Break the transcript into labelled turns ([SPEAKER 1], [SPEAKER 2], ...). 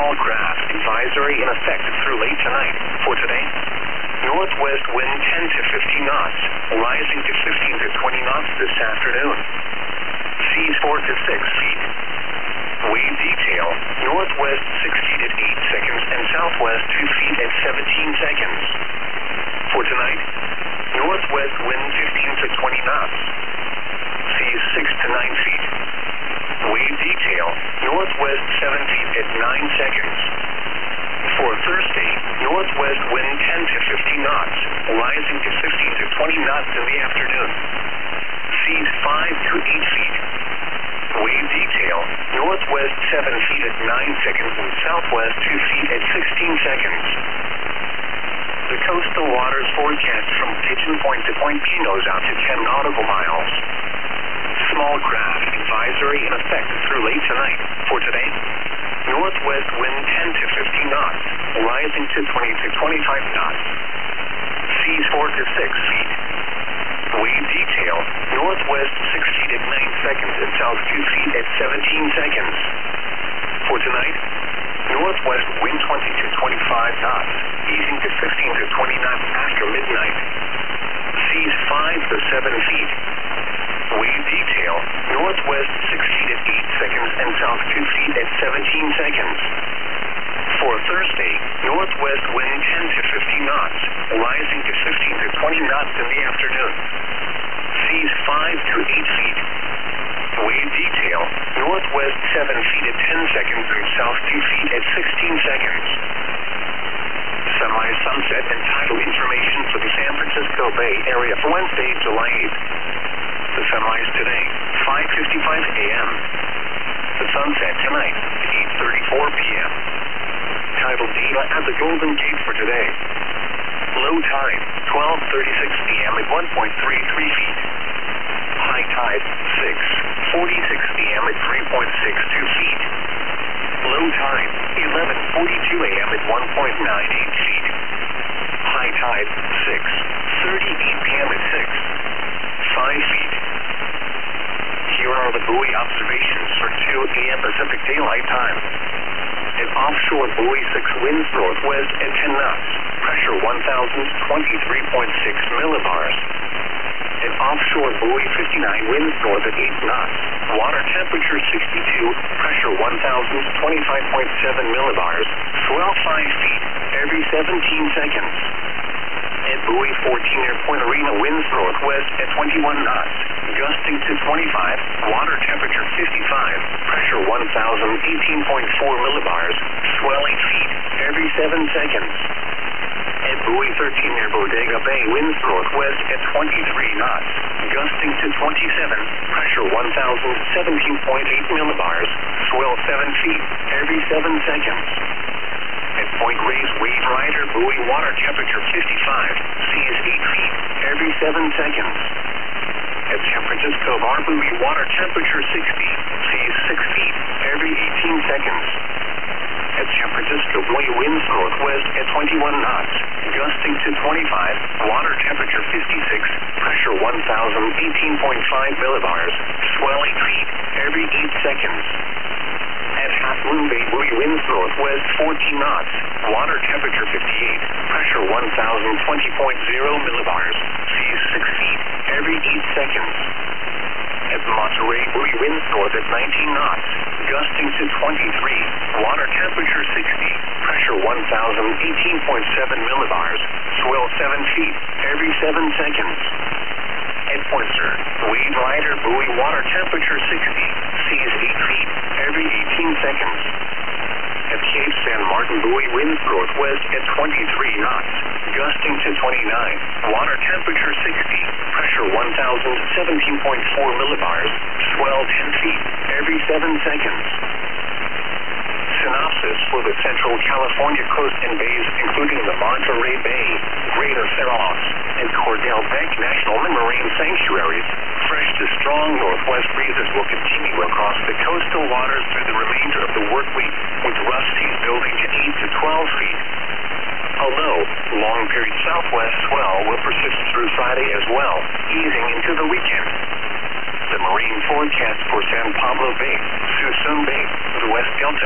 [SPEAKER 1] small craft advisory in effect through late tonight. For today, northwest wind 10 to 15 knots, rising to 15 to 20 knots this afternoon. Seas 4 to 6 feet. Wave detail, northwest 6 feet at 8 seconds and southwest 2 feet at 17 seconds. For tonight, northwest wind 15 to 20 knots. Seas 6 to 9 feet. Wave detail, northwest 7 feet at 9 seconds. For Thursday, northwest wind 10 to 15 knots, rising to 15 to 20 knots in the afternoon. Seas 5 to 8 feet. Wave detail, northwest 7 feet at 9 seconds and southwest 2 feet at 16 seconds. The coastal waters forecast from Pigeon Point to Point Pinos out to 10 nautical miles. Small craft advisory in effect through late tonight. For today, northwest wind 10 to 15 knots, rising to 20 to 25 knots. Seas 4 to 6 feet. Wave detail, northwest 6 feet at 9 seconds and south 2 feet at 17 seconds. For tonight, northwest wind 20 to 25 knots, easing to 15 to 20 knots after midnight. Seas 5 to 7 feet. Wave detail, northwest 6 feet at 8 seconds and south 2 feet at 17 seconds. For Thursday, northwest wind 10 to 15 knots, rising to 15 to 20 knots in the afternoon. Seas 5 to 8 feet. Wave detail, northwest 7 feet at 10 seconds and south 2 feet at 16 seconds. Sunrise, sunset, and tidal information for the San Francisco Bay Area for Wednesday, July 8th. The sunrise today, 5:55 a.m. The sunset tonight, 8:34 p.m. Tidal data at the Golden Gate for today. Low tide, 12:36 p.m. at 1.33 feet. High tide, 6:46 p.m. at 3.62 feet. Low tide, 11:42 a.m. at 1.98 feet. High tide, 6:38 p.m. at 5 feet. Here are the buoy observations for 2 a.m. Pacific Daylight Time. An offshore buoy 6 winds northwest at 10 knots. Pressure 1,023.6 millibars. An offshore buoy 59 winds north at 8 knots. Water temperature 62. Pressure 1,025.7 millibars. Swell 5 feet every 17 seconds. At buoy 14 near Point Arena, winds northwest at 21 knots, gusting to 25, water temperature 55, pressure 1,018.4 millibars, swell 8 feet every 7 seconds. At buoy 13 near Bodega Bay, winds northwest at 23 knots, gusting to 27, pressure 1,017.8 millibars, swell 7 feet every 7 seconds. At Point Reyes, Wave Rider, buoy water temperature 55, seas 8 feet every 7 seconds. At San Francisco Bar, buoy water temperature 60, seas 6 feet every 18 seconds. At San Francisco buoy, winds northwest at 21 knots, gusting to 25, water temperature 56, pressure 1,018.5 millibars, swell 8 feet every 8 seconds. At Half Moon Bay, buoy winds northwest 14 knots, water temperature 58, pressure 1,020.0 millibars, seas 6 feet every 8 seconds. At Monterey, buoy winds north at 19 knots, gusting to 23, water temperature 60, pressure 1,018.7 millibars, swell 7 feet every 7 seconds. At Point Stern, Wave Rider, buoy water temperature 60, seas 8 feet every 18 seconds. At Cape San Martin, buoy winds northwest at 23 knots, gusting to 29, water temperature 60, pressure 1,017.4 millibars, swell 10 feet every 7 seconds. Synopsis for the Central California coast and bays, including the Monterey Bay, Greater Fairmont, and Cordell Bank National Marine Sanctuaries. Fresh to strong northwest breezes will continue across the coastal waters through the remainder of the work week, with rough seas building to 8 to 12 feet. Although long-period southwest swell will persist through Friday as well, easing into the weekend. The marine forecast for San Pablo Bay, Suisun Bay, the West Delta,